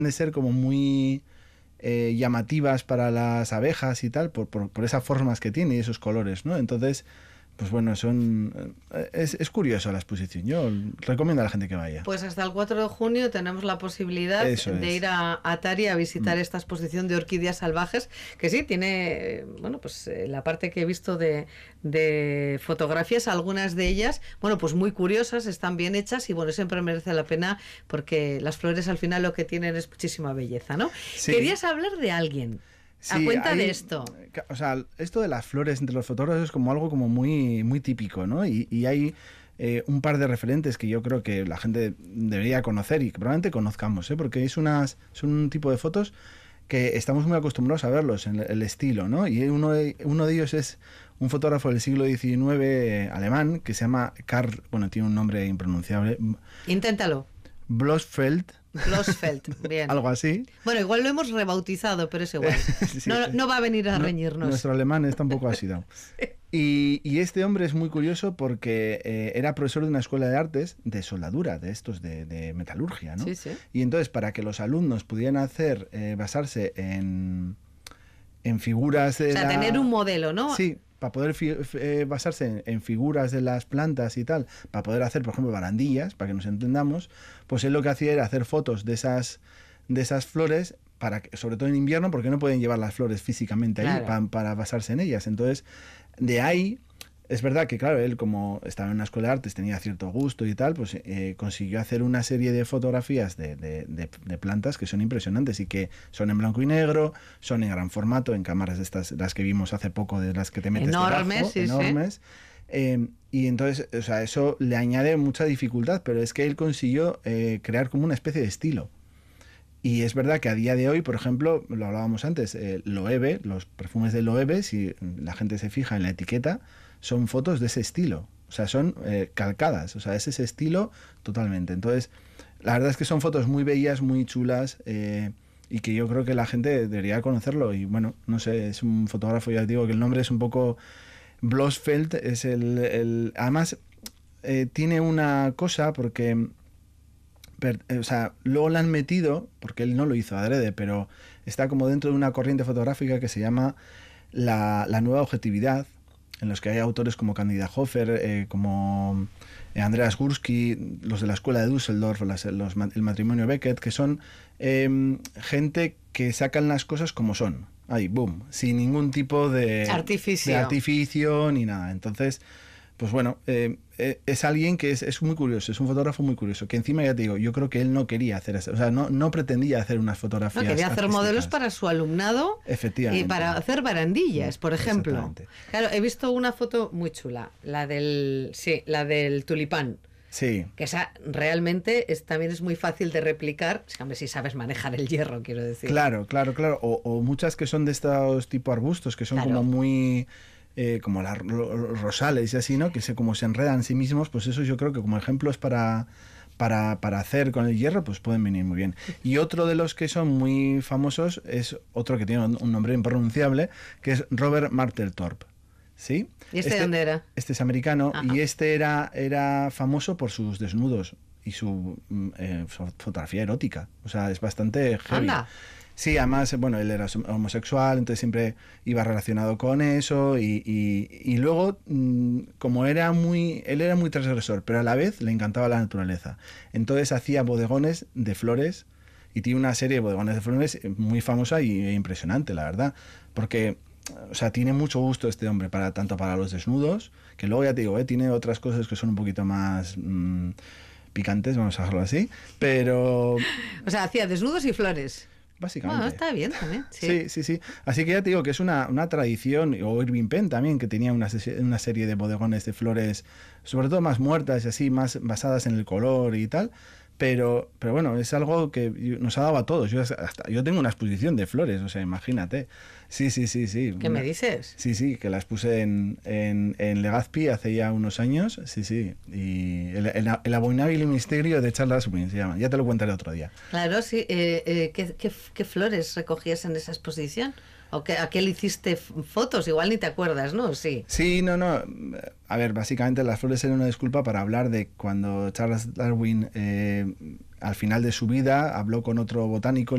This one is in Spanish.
de ser como muy llamativas para las abejas y tal, por esas formas que tiene y esos colores, ¿no? Entonces, pues bueno, es curioso la exposición. Yo recomiendo a la gente que vaya. Pues hasta el 4 de junio tenemos la posibilidad de ir a Atari a visitar esta exposición de orquídeas salvajes, que sí, tiene, bueno, pues la parte que he visto de fotografías, algunas de ellas, bueno, pues muy curiosas, están bien hechas y bueno, siempre merece la pena porque las flores al final lo que tienen es muchísima belleza, ¿no? Sí. Querías hablar de alguien. Sí, a cuenta de esto. O sea, esto de las flores entre los fotógrafos es como algo como muy, muy típico, ¿no? Y hay un par de referentes que yo creo que la gente debería conocer y que probablemente conozcamos, ¿eh? Porque son un tipo de fotos que estamos muy acostumbrados a verlos en el estilo, ¿no? Y uno de ellos es un fotógrafo del siglo XIX alemán que se llama Karl, bueno, tiene un nombre impronunciable. Inténtalo. Blossfeld, bien. Algo así. Bueno, igual lo hemos rebautizado, pero es igual. Sí, no va a venir a reñirnos. Nuestro alemán está un poco ácido. Sí. Y este hombre es muy curioso porque era profesor de una escuela de artes de soldadura, de estos de metalurgia, ¿no? Sí, sí. Y entonces, para que los alumnos pudieran basarse en figuras de tener un modelo, ¿no? Sí, para poder basarse en figuras de las plantas y tal, para poder hacer, por ejemplo, barandillas, para que nos entendamos, pues él lo que hacía era hacer fotos de esas flores, sobre todo en invierno, porque no pueden llevar las flores físicamente ahí, claro, para basarse en ellas. Entonces, de ahí, es verdad que, claro, él como estaba en una escuela de artes, tenía cierto gusto y tal, pues consiguió hacer una serie de fotografías de plantas que son impresionantes y que son en blanco y negro, son en gran formato, en cámaras de estas, las que vimos hace poco, de las que te metes enormes, debajo, sí, enormes. Sí. Y entonces, o sea, eso le añade mucha dificultad, pero es que él consiguió crear como una especie de estilo. Y es verdad que a día de hoy, por ejemplo, lo hablábamos antes, Loewe, los perfumes de Loewe, si la gente se fija en la etiqueta, son fotos de ese estilo, o sea, son calcadas, o sea, es ese estilo totalmente. Entonces, la verdad es que son fotos muy bellas, muy chulas, y que yo creo que la gente debería conocerlo. Y bueno, no sé, es un fotógrafo, ya digo que el nombre es un poco... Blossfeld es además, tiene una cosa porque... o sea, luego le han metido, porque él no lo hizo adrede, pero está como dentro de una corriente fotográfica que se llama la nueva objetividad, en los que hay autores como Candida Hofer, como Andreas Gursky, los de la escuela de Düsseldorf, el matrimonio Beckett, que son gente que sacan las cosas como son, ahí, boom, sin ningún tipo de artificio ni nada. Entonces, pues bueno, es alguien que es muy curioso, es un fotógrafo muy curioso, que encima, ya te digo, yo creo que él no quería hacer eso, o sea, no pretendía hacer unas fotografías. No, quería hacer modelos para su alumnado. Efectivamente. Y para hacer barandillas, por ejemplo. Claro, he visto una foto muy chula, la del tulipán. Sí. Que esa realmente también es muy fácil de replicar, si sabes manejar el hierro, quiero decir. Claro. O muchas que son de estos tipo arbustos, que son como muy... como los rosales y así, ¿no? Que como se enredan en sí mismos, pues eso yo creo que como ejemplos para hacer con el hierro, pues pueden venir muy bien. Y otro de los que son muy famosos es otro que tiene un nombre impronunciable, que es Robert Mapplethorpe. ¿Sí? ¿Y este dónde era? Este es americano. Ajá. Y este era famoso por sus desnudos y su fotografía erótica. O sea, es bastante heavy. ¡Anda! Sí, además, bueno, él era homosexual, entonces siempre iba relacionado con eso y luego, como él era muy transgresor, pero a la vez le encantaba la naturaleza. Entonces hacía bodegones de flores y tiene una serie de bodegones de flores muy famosa e impresionante, la verdad, porque... O sea, tiene mucho gusto este hombre, tanto para los desnudos, que luego ya te digo, tiene otras cosas que son un poquito más picantes, vamos a dejarlo así, pero... O sea, hacía desnudos y flores. Básicamente. Bueno, está bien también. Sí. Sí. Así que ya te digo que es una tradición, o Irving Penn también, que tenía una serie de bodegones de flores, sobre todo más muertas y así, más basadas en el color y tal. Pero bueno, es algo que nos ha dado a todos. Yo tengo una exposición de flores, o sea, imagínate. Sí. ¿Qué me dices? Sí, que las puse en Legazpi hace ya unos años. Sí. Y el abominable misterio de Charles Darwin se llama. Ya te lo contaré otro día. Claro, sí. ¿Qué flores recogías en esa exposición? ¿O a qué le hiciste fotos? Igual ni te acuerdas, ¿no? Sí. Sí, no. A ver, básicamente las flores eran una disculpa para hablar de cuando Charles Darwin, al final de su vida, habló con otro botánico.